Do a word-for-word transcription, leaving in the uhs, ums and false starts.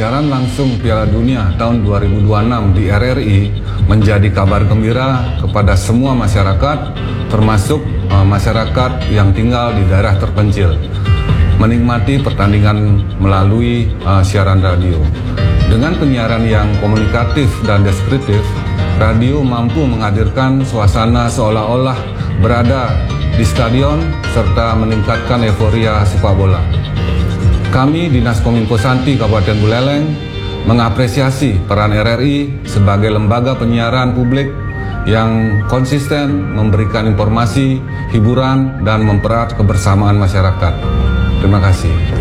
Siaran langsung Piala Dunia tahun dua ribu dua puluh enam di R R I menjadi kabar gembira kepada semua masyarakat, termasuk uh, masyarakat yang tinggal di daerah terpencil, menikmati pertandingan melalui uh, siaran radio. Dengan penyiaran yang komunikatif dan deskriptif, radio mampu menghadirkan suasana seolah-olah berada di stadion serta meningkatkan euforia sepak bola. Kami Dinas Kominfo Santi Kabupaten Buleleng mengapresiasi peran R R I sebagai lembaga penyiaran publik yang konsisten memberikan informasi, hiburan, dan mempererat kebersamaan masyarakat. Terima kasih.